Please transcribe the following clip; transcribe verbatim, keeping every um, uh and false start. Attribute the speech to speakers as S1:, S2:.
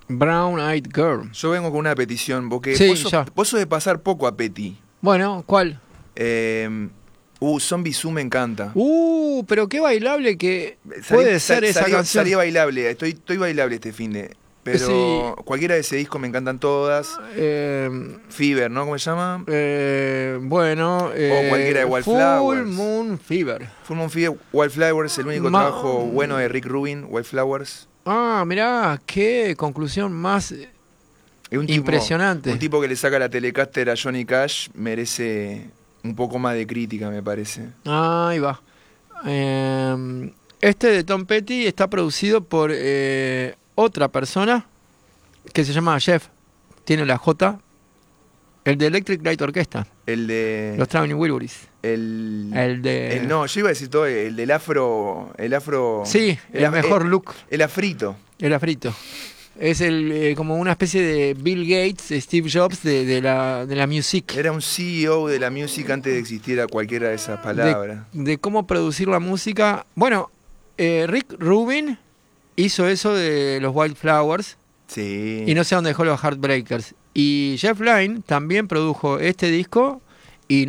S1: Brown Eyed Girl.
S2: Yo vengo con una petición, porque
S1: Sí,
S2: vos, sos,
S1: ya.
S2: vos sos de pasar poco a Petty.
S1: Bueno, ¿cuál?
S2: Eh, uh, Zombie Zoo me encanta.
S1: Uh, pero qué bailable que
S2: Salí-
S1: puede
S2: sal-
S1: ser esa
S2: salí-
S1: canción.
S2: Salí bailable, estoy, estoy bailable este fin de. Pero
S1: Sí.
S2: cualquiera de ese disco me encantan todas.
S1: Eh,
S2: Fever, ¿no? ¿Cómo se llama?
S1: eh, bueno, eh,
S2: cualquiera de
S1: Full
S2: Wildflowers.
S1: Moon Fever.
S2: Full Moon Fever, Wildflowers, el único
S1: Ma-
S2: trabajo bueno de Rick Rubin, Wildflowers.
S1: Ah, mirá, qué conclusión más
S2: Es un tipo-
S1: impresionante.
S2: Un tipo que le saca la Telecaster a Johnny Cash merece un poco más de crítica, me parece.
S1: Ahí va. Eh, este de Tom Petty está producido por eh, otra persona que se llama Jeff. Tiene la J. El de Electric Light Orchestra.
S2: El de...
S1: Los Traveling Wilburys.
S2: El,
S1: El de...
S2: el- no, yo iba a decir todo, el del afro... El afro...
S1: Sí, el,
S2: af-
S1: mejor
S2: el-
S1: look.
S2: El afrito.
S1: El afrito. Es el eh, como una especie de Bill Gates, Steve Jobs de, de la, de la music.
S2: Era un C E O de la música antes de que existiera cualquiera de esas palabras.
S1: De, de cómo producir la música. Bueno, eh, Rick Rubin hizo eso de los Wildflowers
S2: Sí.
S1: y no sé dónde dejó los Heartbreakers. Y Jeff Lynne también produjo este disco